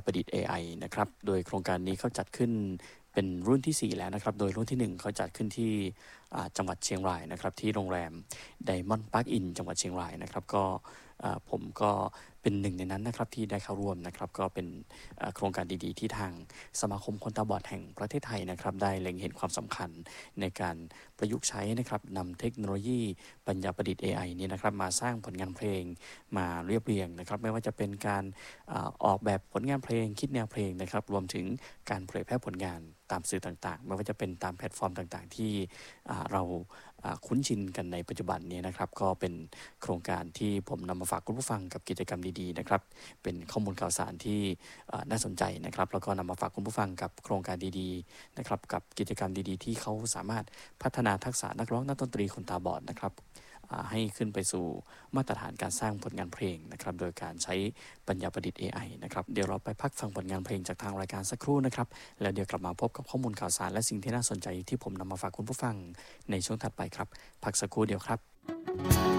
ประดิษฐ์ AI นะครับโดยโครงการนี้เขาจัดขึ้นเป็นรุ่นที่4แล้วนะครับโดยรุ่นที่1เขาจัดขึ้นที่จังหวัดเชียงรายนะครับที่โรงแรม Diamond Park Inn จังหวัดเชียงรายนะครับก็ผมก็เป็นหนึ่งในนั้นนะครับที่ได้เข้าร่วมนะครับก็เป็นโครงการดีๆที่ทางสมาคมคนตาบอดแห่งประเทศไทยนะครับได้เล็งเห็นความสำคัญในการประยุกต์ใช้นะครับนำเทคโนโลยีปัญญาประดิษฐ์ AI นี้นะครับมาสร้างผลงานเพลงมาเรียบเรียงนะครับไม่ว่าจะเป็นการออกแบบผลงานเพลงคิดแนวเพลงนะครับรวมถึงการเผยแพร่ผลงานตามสื่อต่างๆไม่ว่าจะเป็นตามแพลตฟอร์มต่างๆที่เราคุ้นชินกันในปัจจุบันนี้นะครับก็เป็นโครงการที่ผมนำมาฝากคุณผู้ฟังกับกิจกรรมดีๆนะครับเป็นข้อมูลข่าวสารที่น่าสนใจนะครับแล้วก็นำมาฝากคุณผู้ฟังกับโครงการดีๆนะครับกับกิจกรรมดีๆที่เขาสามารถพัฒนาทักษะนักร้องนักดนตรีคนตาบอดนะครับให้ขึ้นไปสู่มาตรฐานการสร้างผลงานเพลงนะครับโดยการใช้ปัญญาประดิษฐ์ AI นะครับเดี๋ยวเราไปพักฟังผลงานเพลงจากทางรายการสักครู่นะครับแล้วเดี๋ยวกลับมาพบกับข้อมูลข่าวสารและสิ่งที่น่าสนใจที่ผมนำมาฝากคุณผู้ฟังในช่วงถัดไปครับพักสักครู่เดียวครับ